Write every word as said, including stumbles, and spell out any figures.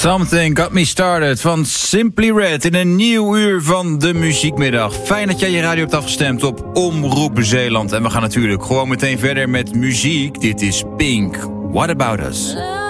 Something Got Me Started van Simply Red in een nieuw uur van de muziekmiddag. Fijn dat jij je radio hebt afgestemd op Omroep Zeeland. En we gaan natuurlijk gewoon meteen verder met muziek. Dit is Pink, What About Us?